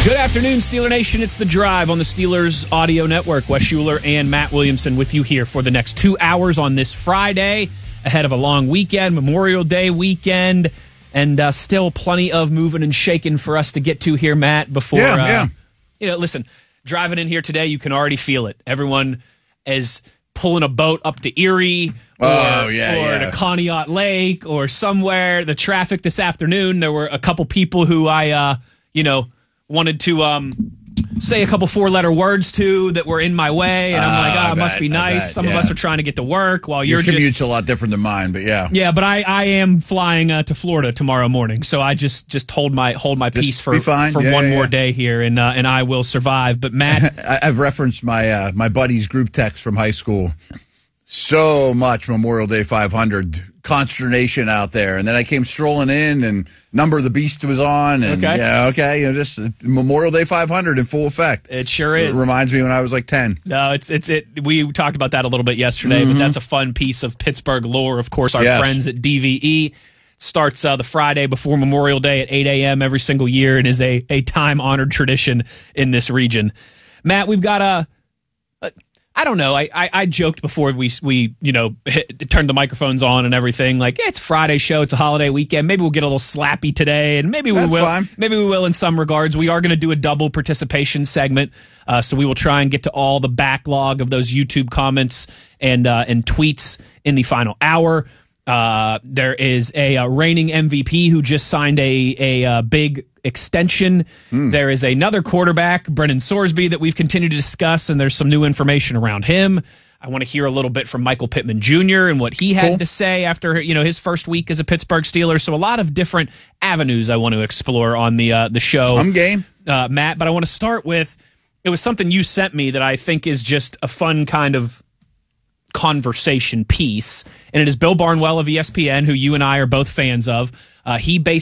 Good afternoon, Steeler Nation. It's The Drive on the Steelers Audio Network. Wes Schuler and Matt Williamson with you here for the next 2 hours on this Friday, ahead of a long weekend, Memorial Day weekend, and still plenty of moving and shaking for us to get to here, Matt, before... listen, driving in here today, you can already feel it. Everyone is pulling a boat up to Erie or to Conneaut Lake or somewhere. The traffic this afternoon, there were a couple people who I wanted to say a couple four-letter words to that were in my way, and I'm like, it must be nice. Some of us are trying to get to work while your commute's a lot different than mine, but yeah. Yeah, but I am flying to Florida tomorrow morning, so I just hold my peace for one more day here, and I will survive. But Matt, I've referenced my buddy's group text from high school. So much Memorial Day 500 consternation out there, and then I came strolling in, and Number of the Beast was on, and just Memorial Day 500 in full effect. It sure is. It reminds me when I was like 10. No, it's we talked about that a little bit yesterday, but that's a fun piece of Pittsburgh lore. Of course, our friends at DVE starts the Friday before Memorial Day at 8 a.m. every single year, and is a time-honored tradition in this region. Matt, we've got I don't know. I joked before we turned the microphones on and everything. Like, it's a Friday show. It's a holiday weekend. Maybe we'll get a little slappy today, and maybe we will. Fine. Maybe we will in some regards. We are going to do a double participation segment, so we will try and get to all the backlog of those YouTube comments and tweets in the final hour. There is a reigning MVP who just signed a big extension. There is another quarterback, Brennan Sorsby, that we've continued to discuss, and there's some new information around him. I want to hear a little bit from Michael Pittman Jr. and what he had to say after his first week as a Pittsburgh Steeler. So a lot of different avenues I want to explore on the show. I'm game, Matt, but I want to start with, it was something you sent me that I think is just a fun kind of conversation piece, and it is Bill Barnwell of ESPN, who you and I are both fans of. He basically